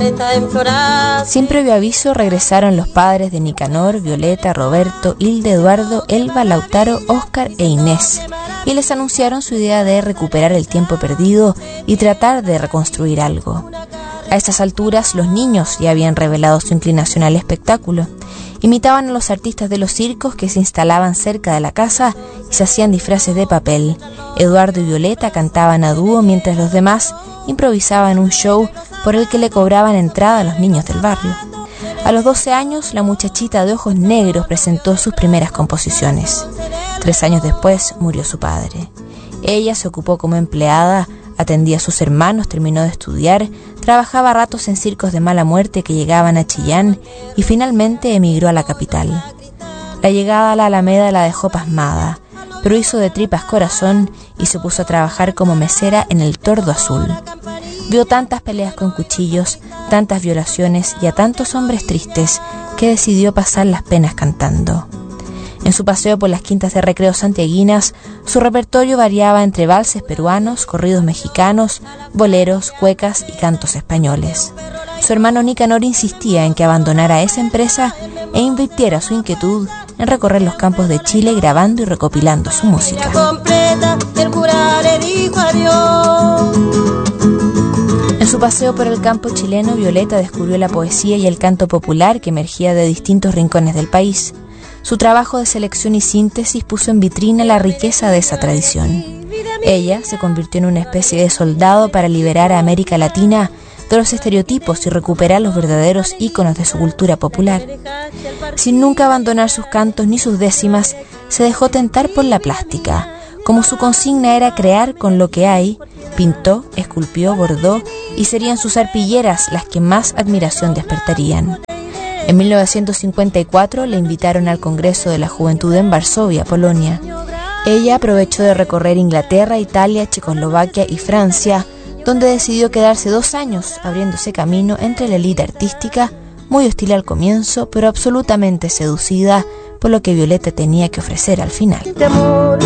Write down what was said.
Sin previo aviso regresaron los padres de Nicanor, Violeta, Roberto, Hilda, Eduardo, Elba, Lautaro, Óscar e Inés, y les anunciaron su idea de recuperar el tiempo perdido y tratar de reconstruir algo. A estas alturas los niños ya habían revelado su inclinación al espectáculo. Imitaban a los artistas de los circos que se instalaban cerca de la casa y se hacían disfraces de papel. Eduardo y Violeta cantaban a dúo mientras los demás improvisaban un show por el que le cobraban entrada a los niños del barrio. A los 12 años, la muchachita de ojos negros presentó sus primeras composiciones. 3 años después murió su padre. Ella se ocupó como empleada, atendía a sus hermanos, terminó de estudiar, trabajaba a ratos en circos de mala muerte que llegaban a Chillán y finalmente emigró a la capital. La llegada a la Alameda la dejó pasmada, pero hizo de tripas corazón y se puso a trabajar como mesera en el Tordo Azul. Vio tantas peleas con cuchillos, tantas violaciones y a tantos hombres tristes que decidió pasar las penas cantando. En su paseo por las quintas de recreo santiaguinas, su repertorio variaba entre valses peruanos, corridos mexicanos, boleros, cuecas y cantos españoles. Su hermano Nicanor insistía en que abandonara esa empresa e invirtiera su inquietud en recorrer los campos de Chile grabando y recopilando su música. En su paseo por el campo chileno, Violeta descubrió la poesía y el canto popular que emergía de distintos rincones del país. Su trabajo de selección y síntesis puso en vitrina la riqueza de esa tradición. Ella se convirtió en una especie de soldado para liberar a América Latina de los estereotipos y recuperar los verdaderos íconos de su cultura popular. Sin nunca abandonar sus cantos ni sus décimas, se dejó tentar por la plástica. Como su consigna era crear con lo que hay, pintó, esculpió, bordó y serían sus arpilleras las que más admiración despertarían. En 1954 le invitaron al Congreso de la Juventud en Varsovia, Polonia. Ella aprovechó de recorrer Inglaterra, Italia, Checoslovaquia y Francia, donde decidió quedarse 2 años abriéndose camino entre la élite artística, muy hostil al comienzo, pero absolutamente seducida por lo que Violeta tenía que ofrecer al final.